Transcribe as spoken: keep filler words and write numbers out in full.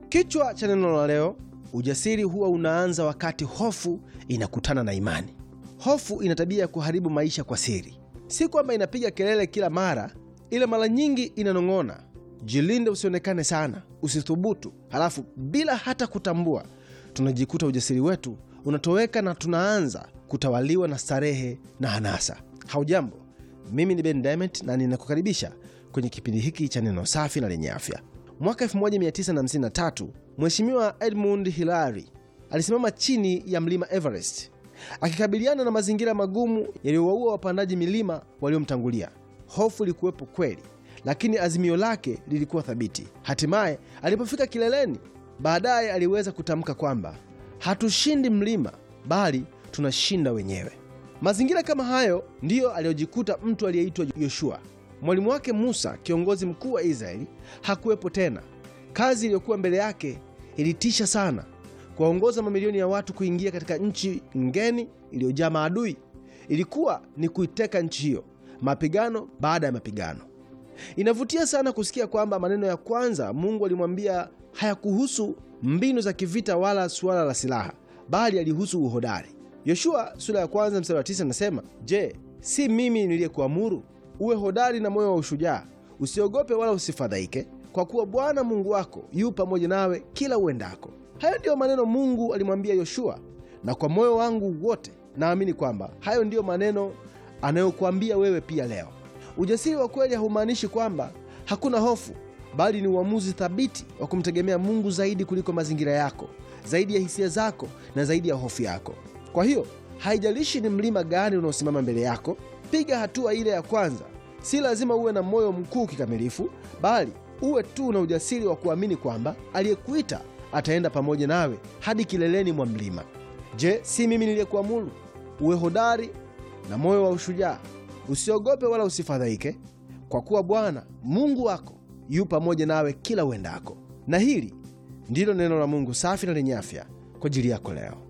Kichwa cha neno la leo: ujasiri huwa unaanza wakati hofu inakutana na imani. Hofu ina tabia ya kuharibu maisha kwa siri. Si kwamba inapiga kelele kila mara, ila mara nyingi inanong'ona, jilinde usionekane sana, usithubutu. Halafu bila hata kutambua, tunajikuta ujasiri wetu unatoweka na tunaanza kutawaliwa na starehe na hanasa. Haujambo, mimi ni Ben Diamond na ninakukaribisha kwenye kipindi hiki cha neno safi na lenye afya. Mwaka elfu moja mia tisa hamsini na tatu, Mheshimiwa Edmund Hillary alisimama chini ya mlima Everest akikabiliana na mazingira magumu yaliyowaua wapandaji milima waliomtangulia. Hofu ilikuwepo kweli, lakini azimio lake lilikuwa thabiti. Hatimaye alipofika kileleni, baadaye aliweza kutamka kwamba hatushindi mlima, bali tunashinda wenyewe. Mazingira kama hayo ndiyo aliyojikuta mtu aliyeitwa Yoshua. Mwalimu wake Musa, kiongozi mkuu wa Israeli, hakuwepo tena. Kazi iliyokuwa mbele yake ilitisha sana: kuwaongoza mamilioni ya watu kuingia katika nchi ngeni iliyojaa maadui. Ilikuwa ni kuiteka nchi hiyo, mapigano baada ya mapigano. Inavutia sana kusikia kwamba maneno ya kwanza Mungu alimwambia hayakuhusu mbinu za kivita wala suala la silaha, bali alihusu uhodari. Yoshua sura ya kwanza mstari wa tisa nasema, je, si mimi niliyekuamuru? Uwe hodari na moyo wa ushujaa, usiogope wala usifadhaike, kwa kuwa Bwana Mungu wako yu pamoja nawe kila uendako. Hayo ndiyo maneno Mungu alimwambia Yoshua, na kwa moyo wangu wote naamini kwamba hayo ndiyo maneno anayokuambia wewe pia leo. Ujasiri wa kweli haumaanishi kwamba hakuna hofu, bali ni uamuzi thabiti wa kumtegemea Mungu zaidi kuliko mazingira yako, zaidi ya hisia zako na zaidi ya hofu yako. Kwa hiyo haijalishi ni mlima gani unaosimama mbele yako, piga hatua ile ya kwanza. Si lazima uwe na moyo mkuu kikamilifu, bali uwe tu na ujasiri wa kuamini kwamba aliyekuita ataenda pamoja nawe hadi kileleni mwa mlima. Je, si mimi niliyekuamuru? Uwe hodari na moyo wa ushujaa, usiogope wala usifadhaike, kwa kuwa Bwana Mungu wako yu pamoja nawe kila uendako. Na hili ndilo neno la Mungu safi na lenye afya kwa ajili yako leo.